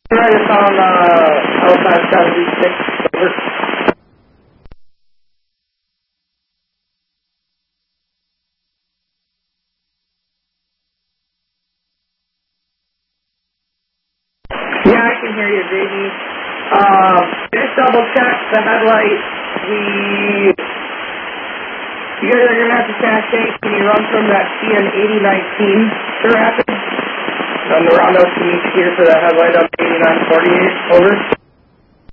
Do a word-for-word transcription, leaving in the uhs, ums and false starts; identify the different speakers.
Speaker 1: Right, it's on uh, Halifax Avenue six. Over. Yeah, I can hear you, J D. Um, just double check the headlight. We, you guys are gonna have to catch eight. Can you run from that C N eighty nineteen to Rapids? Run the roundout to meet here for the headlight up eighty-nine forty-eight. Over.